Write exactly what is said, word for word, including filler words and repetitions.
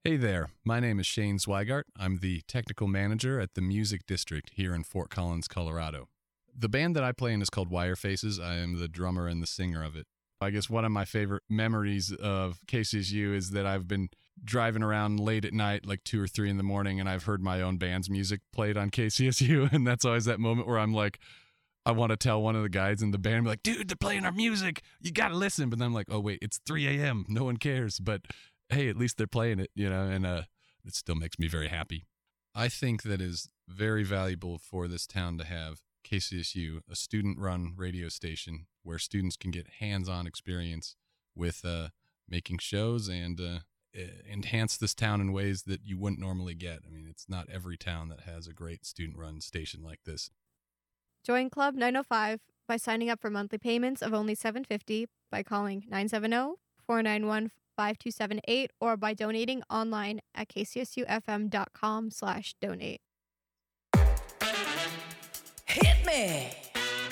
Hey there, my name is Shane Zweigart. I'm the technical manager at the Music District here in Fort Collins, Colorado. The band that I play in is called Wire Faces. I am the drummer and the singer of it. I guess one of my favorite memories of K C S U is that I've been driving around late at night, like two or three in the morning, and I've heard my own band's music played on K C S U, and that's always that moment where I'm like, I want to tell one of the guys in the band, like, dude, they're playing our music. You got to listen. But then I'm like, oh, wait, it's three a.m. No one cares. But hey, at least they're playing it, you know, and uh, it still makes me very happy. I think that is very valuable for this town to have K C S U, a student-run radio station where students can get hands-on experience with uh, making shows and uh, enhance this town in ways that you wouldn't normally get. I mean, it's not every town that has a great student-run station like this. Join Club nine oh five by signing up for monthly payments of only seven dollars and fifty cents by calling nine seven zero, four nine one, five two seven eight or by donating online at kcsufm.com slash donate. Hit me!